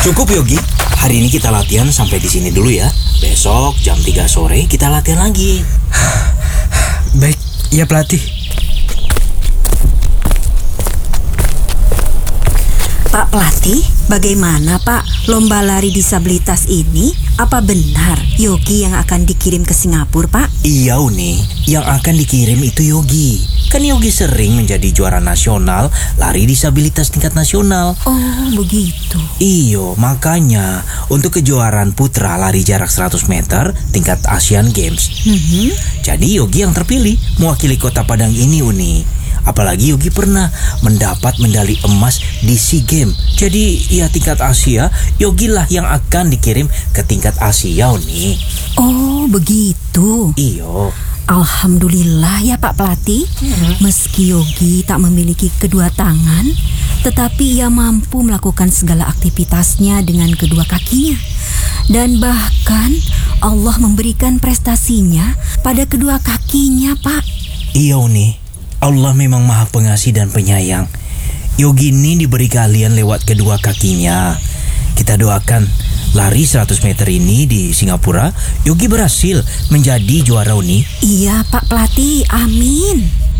Cukup Yogi, hari ini kita latihan sampai di sini dulu ya. Besok jam 3 sore kita latihan lagi. Baik, ya pelatih. Pak Pelatih, bagaimana Pak lomba lari disabilitas ini? Apa benar Yogi yang akan dikirim ke Singapura, Pak? Iya Uni, yang akan dikirim itu Yogi. Kan Yogi sering menjadi juara nasional lari disabilitas tingkat nasional. Oh, begitu. Iyo, makanya untuk kejuaraan putra lari jarak 100 meter tingkat Asian Games. Jadi Yogi yang terpilih mewakili Kota Padang ini Uni. Apalagi Yogi pernah mendapat medali emas di SEA Games. Jadi ya tingkat Asia, Yogi lah yang akan dikirim ke tingkat Asia Uni. Oh, begitu. Iyo. Alhamdulillah ya Pak Pelatih. Meski Yogi tak memiliki kedua tangan, tetapi ia mampu melakukan segala aktivitasnya dengan kedua kakinya. Dan bahkan Allah memberikan prestasinya pada kedua kakinya, Pak. Iya Uni, Allah memang maha pengasih dan penyayang. Yogi ini diberi keahlian lewat kedua kakinya. Kita doakan lari 100 meter ini di Singapura, Yogi berhasil menjadi juara Uni. Iya Pak Pelatih, amin.